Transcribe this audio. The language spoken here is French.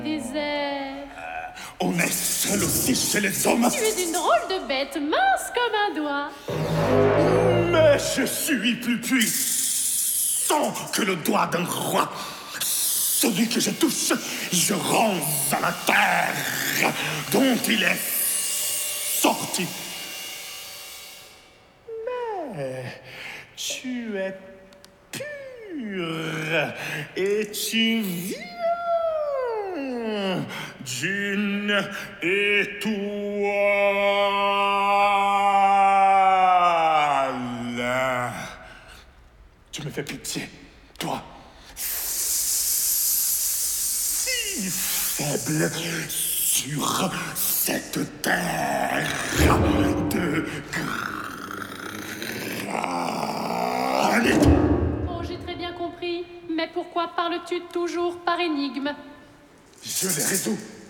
désert. On est seul aussi chez les hommes. Tu es une drôle de bête, mince comme un doigt. Mais je suis plus puissant que le doigt d'un roi. Celui que je touche, je rends à la terre dont il est sorti. Mais tu es pur et tu viens d'une étoile. Tu me fais pitié, toi, si faible sur cette terre de granit. Oh, j'ai très bien compris. Mais pourquoi parles-tu toujours par énigme? Je les résous.